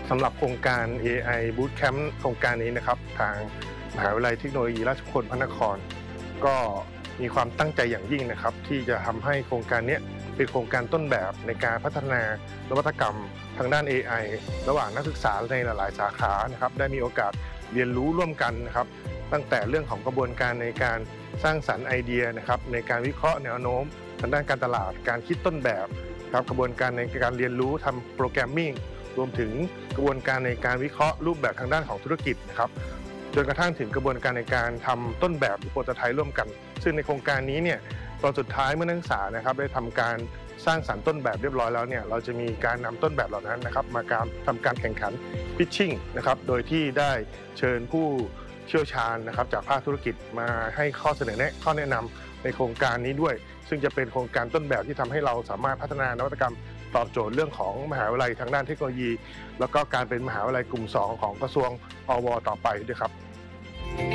สำหรับโครงการ AI Bootcamp โครงการนี้นะครับทางมหาวิทยาลัยเทคโนโลยีราชมงคลพระนครก็มีความตั้งใจอย่างยิ่งนะครับที่จะทำให้โครงการนี้เป็นโครงการต้นแบบในการพัฒนานวัตกรรมทางด้าน AI ระหว่างนักศึกษาในหลายๆสาขานะครับได้มีโอกาสเรียนรู้ร่วมกันนะครับตั้งแต่เรื่องของกระบวนการในการสร้างสรรค์ไอเดียนะครับในการวิเคราะห์แนวโน้มทางด้านการตลาดการคิดต้นแบบครับกระบวนการในการเรียนรู้ทำโปรแกรมมิ่งรวมถึงกระบวนการในการวิเคราะห์รูปแบบทางด้านของธุรกิจนะครับจนกระทั่งถึงกระบวนการในการทำต้นแบบหรือโปรโตไทป์ร่วมกันซึ่งในโครงการนี้เนี่ยตอนสุดท้ายเมื่อนักศึกษานะครับได้ทำการสร้างสรรค์ต้นแบบเรียบร้อยแล้วเนี่ยเราจะมีการนำต้นแบบเหล่านั้นนะครับมาทำการแข่งขันพิชชิ่งนะครับโดยที่ได้เชิญผู้เชี่ยวชาญนะครับจากภาคธุรกิจมาให้ข้อเสนอแนะข้อแนะนำในโครงการนี้ด้วยซึ่งจะเป็นโครงการต้นแบบที่ทำให้เราสามารถพัฒนานวัตกรรมตอบโจทย์เรื่องของมหาวิทยาลัยทางด้านเทคโนโลยีแล้วก็การเป็นมหาวิทยาลัยกลุ่ม2ของกระทรวงอวต่อไปด้วยครับ